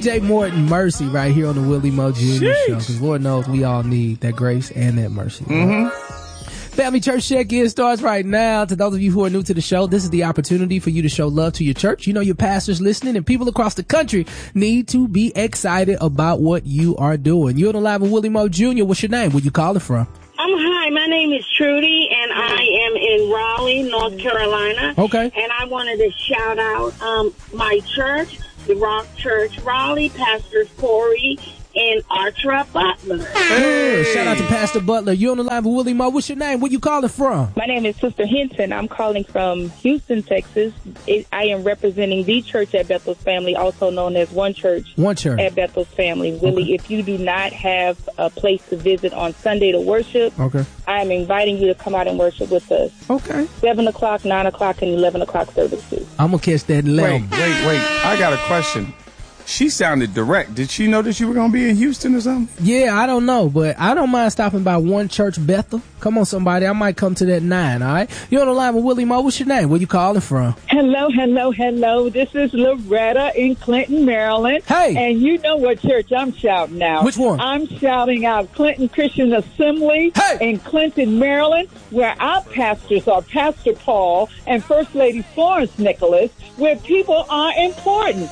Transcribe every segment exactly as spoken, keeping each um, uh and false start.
J Morton Mercy right here on the Willie Mo Junior Sheesh. Show, because Lord knows we all need that grace and that mercy. Mm-hmm. Family Church Check-In starts right now. To those of you who are new to the show, this is the opportunity for you to show love to your church. You know your pastors listening, and people across the country need to be excited about what you are doing. You're on the live with Willie Mo Junior What's your name? Where you calling from? Um, hi, my name is Trudy, and I am in Raleigh, North Carolina. Okay. And I wanted to shout out um, my church, the Rock Church Raleigh, Pastors Corey and Artra Butler. Hey. Shout out to Pastor Butler. You're on the live with Willie Mo. What's your name? Where you calling from? My name is Sister Hinton. I'm calling from Houston, Texas. It, I am representing the church at Bethel's Family, also known as One Church. One Church. At Bethel's Family. Willie, okay. If you do not have a place to visit on Sunday to worship, okay, I am inviting you to come out and worship with us. Okay. seven o'clock, nine o'clock, and eleven o'clock services. I'm going to catch that eleven. Wait, wait, wait. I got a question. She sounded direct. Did she know that you were going to be in Houston or something? Yeah, I don't know, but I don't mind stopping by One Church Bethel. Come on, somebody. I might come to that nine, all right? You're on the line with Willie Mo. What's your name? Where you calling from? Hello, hello, hello. This is Loretta in Clinton, Maryland. Hey. And you know what church I'm shouting out. Which one? I'm shouting out Clinton Christian Assembly hey. in Clinton, Maryland, where our pastors are Pastor Paul and First Lady Florence Nicholas, where people are important.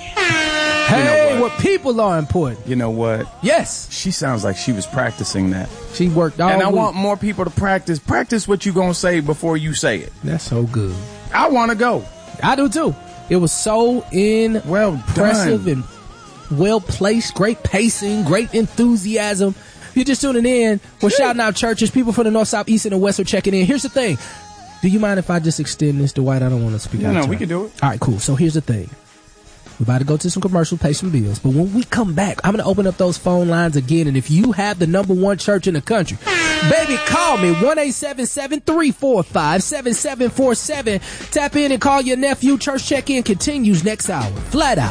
Hey, you know where people are important. You know what? Yes. She sounds like she was practicing that. She worked all And I week. want more people to practice. Practice what you going to say before you say it. That's so good. I want to go. I do too. It was so in well impressive and well placed. Great pacing, great enthusiasm. If you're just tuning in, we're Shit. shouting out churches. People from the north, south, east, and the west are checking in. Here's the thing. Do you mind if I just extend this, Dwight? I don't want to speak no, out of No, turn. we can do it. All right, cool. So here's the thing. We're about to go to some commercials, pay some bills. But when we come back, I'm going to open up those phone lines again. And if you have the number one church in the country, baby, call me. one eight seven seven, three four five, seven seven four seven. Tap in and call your nephew. Church check-in continues next hour. Flat out.